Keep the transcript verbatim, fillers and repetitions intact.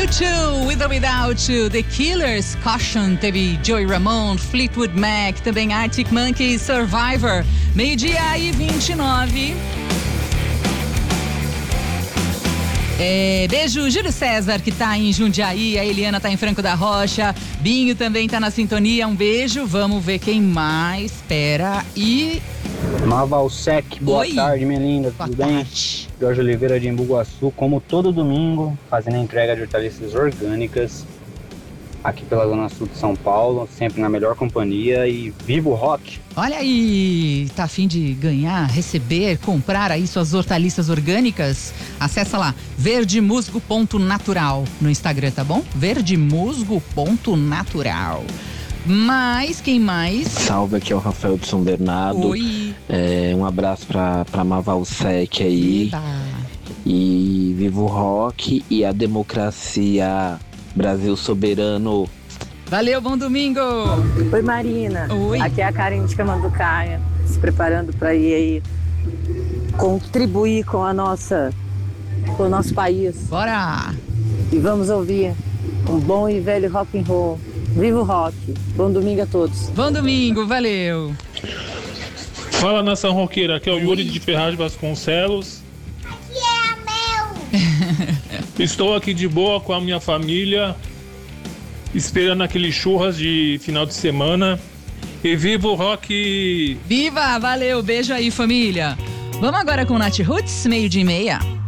two, With or Without You, The Killers, Caution, teve Joey Ramone, Fleetwood Mac, também Arctic Monkeys, Survivor. Meio-dia e vinte e nove. É, beijo, Júlio César, que tá em Jundiaí, a Eliana tá em Franco da Rocha, Binho também tá na sintonia, um beijo, vamos ver quem mais, espera e... Mavalsec, boa Oi. tarde, minha linda, Boa tudo bem? tarde. Jorge Oliveira de Embu Guaçu, como todo domingo, fazendo a entrega de hortaliças orgânicas aqui pela Zona Sul de São Paulo, sempre na melhor companhia e viva o rock! Olha aí, tá a fim de ganhar, receber, comprar aí suas hortaliças orgânicas? Acessa lá, verdemusgo ponto natural no Instagram, tá bom? verdemusgo ponto natural. Mas, quem mais? Salve, aqui é o Rafael de São Bernardo. Oi. É, um abraço pra, pra Mavalsec aí. Eba. E viva o rock e a democracia, Brasil soberano. Valeu, bom domingo! Oi, Marina. Oi. Aqui é a Karen de Camanducaia, se preparando para ir aí contribuir com a nossa, com o nosso país. Bora! E vamos ouvir um bom e velho rock and roll. Viva o rock! Bom domingo a todos. Bom domingo, valeu! Fala, nação roqueira, aqui é o Yuri de Ferraz de Vasconcelos. Aqui é meu! Estou aqui de boa com a minha família, esperando aquele churras de final de semana. E viva o rock! Viva! Valeu, beijo aí, família! Vamos agora com o Nath Roots, meio de meia.